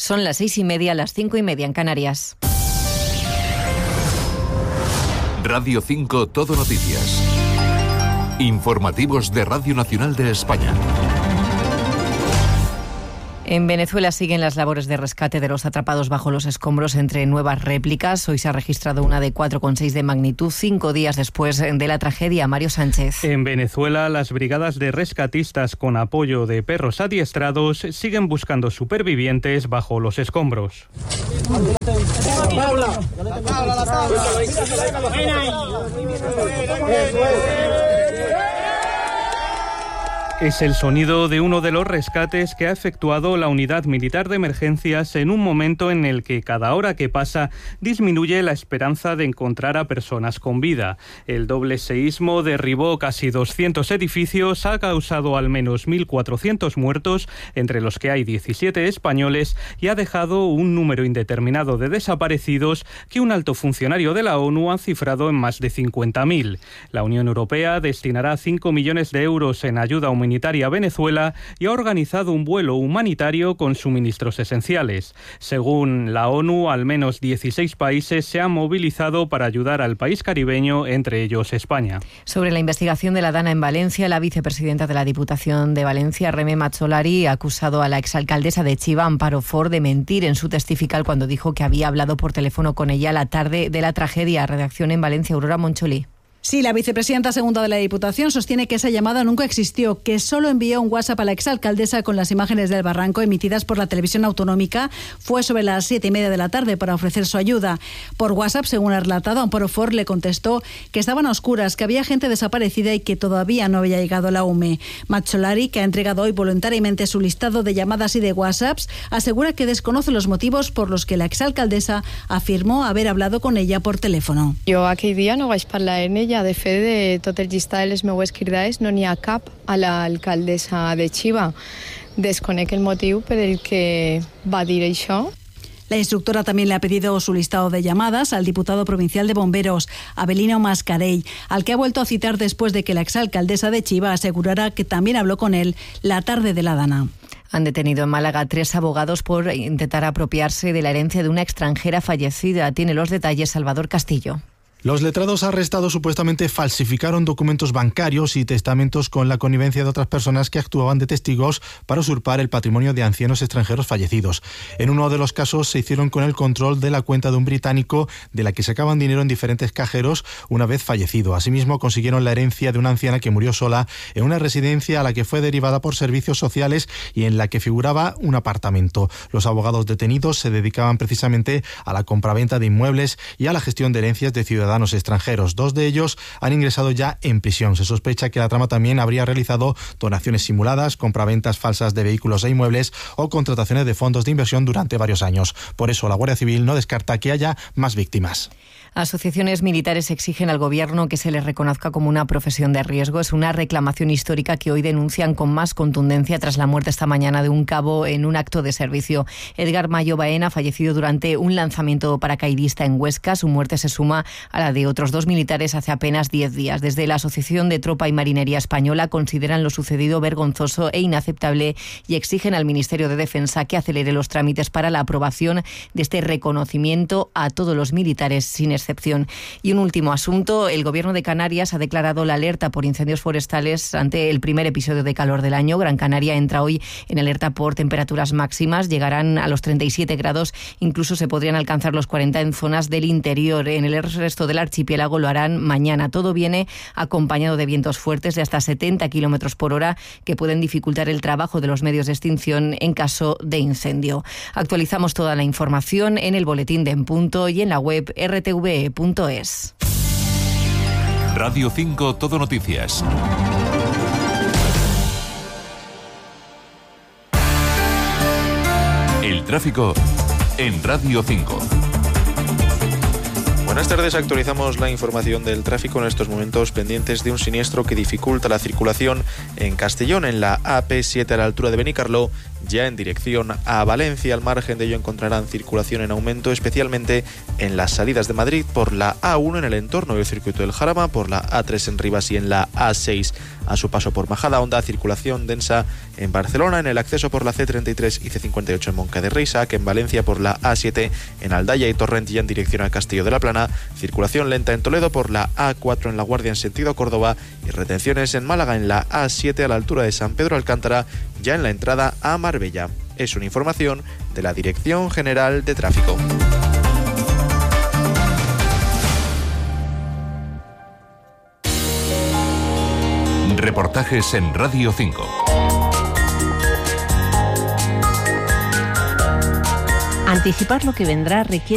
Son las 6:30, las 5:30 en Canarias. Radio 5 Todo Noticias. Informativos de Radio Nacional de España. En Venezuela siguen las labores de rescate de los atrapados bajo los escombros entre nuevas réplicas. Hoy se ha registrado una de 4,6 de magnitud, 5 días después de la tragedia. Mario Sánchez. En Venezuela, las brigadas de rescatistas con apoyo de perros adiestrados siguen buscando supervivientes bajo los escombros. Es el sonido de uno de los rescates que ha efectuado la Unidad Militar de Emergencias en un momento en el que cada hora que pasa disminuye la esperanza de encontrar a personas con vida. El doble seísmo derribó casi 200 edificios, ha causado al menos 1.400 muertos, entre los que hay 17 españoles, y ha dejado un número indeterminado de desaparecidos que un alto funcionario de la ONU ha cifrado en más de 50.000. La Unión Europea destinará 5 millones de euros en ayuda humanitaria a Venezuela y ha organizado un vuelo humanitario con suministros esenciales. Según la ONU, al menos 16 países se han movilizado para ayudar al país caribeño, entre ellos España. Sobre la investigación de la Dana en Valencia, la vicepresidenta de la Diputación de Valencia, Remé Macholari, ha acusado a la exalcaldesa de Chiva, Amparo Fort, de mentir en su testifical cuando dijo que había hablado por teléfono con ella la tarde de la tragedia. Redacción en Valencia, Aurora Moncholí. Sí, la vicepresidenta segunda de la Diputación sostiene que esa llamada nunca existió, que solo envió un WhatsApp a la exalcaldesa con las imágenes del barranco emitidas por la televisión autonómica. Fue sobre las 7:30 de la tarde para ofrecer su ayuda. Por WhatsApp, según ha relatado, Amparo Fort le contestó que estaban a oscuras, que había gente desaparecida y que todavía no había llegado la UME. Macholari, que ha entregado hoy voluntariamente su listado de llamadas y de WhatsApps, asegura que desconoce los motivos por los que la exalcaldesa afirmó haber hablado con ella por teléfono. Jo aquell dia no vaig parlar en ella. De fet, de tot el llistat de les meues cridades no n'hi ha cap a l'alcaldessa de Chiva. Desconec el motiu per el que va dir això. La instructora también le ha pedido su listado de llamadas al diputado provincial de Bomberos, Abelino Mascarell, al que ha vuelto a citar después de que la exalcaldesa de Chiva asegurara que también habló con él la tarde de la Dana. Han detenido en Málaga 3 abogados por intentar apropiarse de la herencia de una extranjera fallecida. Tiene los detalles Salvador Castillo. Los letrados arrestados supuestamente falsificaron documentos bancarios y testamentos con la connivencia de otras personas que actuaban de testigos para usurpar el patrimonio de ancianos extranjeros fallecidos. En uno de los casos se hicieron con el control de la cuenta de un británico de la que sacaban dinero en diferentes cajeros una vez fallecido. Asimismo, consiguieron la herencia de una anciana que murió sola en una residencia a la que fue derivada por servicios sociales y en la que figuraba un apartamento. Los abogados detenidos se dedicaban precisamente a la compraventa de inmuebles y a la gestión de herencias de ciudadanos extranjeros. 2 de ellos han ingresado ya en prisión. Se sospecha que la trama también habría realizado donaciones simuladas, compraventas falsas de vehículos e inmuebles o contrataciones de fondos de inversión durante varios años. Por eso la Guardia Civil no descarta que haya más víctimas. Asociaciones militares exigen al Gobierno que se les reconozca como una profesión de riesgo. Es una reclamación histórica que hoy denuncian con más contundencia tras la muerte esta mañana de un cabo en un acto de servicio. Edgar Mayo Baena, fallecido durante un lanzamiento paracaidista en Huesca. Su muerte se suma a la de otros 2 militares hace apenas 10 días. Desde la Asociación de Tropa y Marinería Española consideran lo sucedido vergonzoso e inaceptable y exigen al Ministerio de Defensa que acelere los trámites para la aprobación de este reconocimiento a todos los militares sin excepción. Y un último asunto, el Gobierno de Canarias ha declarado la alerta por incendios forestales ante el primer episodio de calor del año. Gran Canaria entra hoy en alerta por temperaturas máximas, llegarán a los 37 grados, incluso se podrían alcanzar los 40 en zonas del interior. En el resto del archipiélago lo harán mañana. Todo viene acompañado de vientos fuertes de hasta 70 kilómetros por hora que pueden dificultar el trabajo de los medios de extinción en caso de incendio. Actualizamos toda la información en el boletín de En Punto y en la web rtve.es. Radio 5 Todo Noticias. El tráfico en Radio 5. Buenas tardes, actualizamos la información del tráfico en estos momentos pendientes de un siniestro que dificulta la circulación en Castellón, en la AP7 a la altura de Benicarló, ya en dirección a Valencia. Al margen de ello encontrarán circulación en aumento, especialmente en las salidas de Madrid por la A1 en el entorno del circuito del Jarama, por la A3 en Rivas y en la A6 a su paso por Majadahonda. Circulación densa en Barcelona, en el acceso por la C33 y C58 en Moncada de Reixac, en Valencia por la A7 en Aldaya y Torrent y en dirección al Castillo de la Plana. Circulación lenta en Toledo por la A4 en La Guardia en sentido Córdoba y retenciones en Málaga en la A7 a la altura de San Pedro Alcántara, ya en la entrada a Marbella. Es una información de la Dirección General de Tráfico. Reportajes en Radio 5. Anticipar lo que vendrá requiere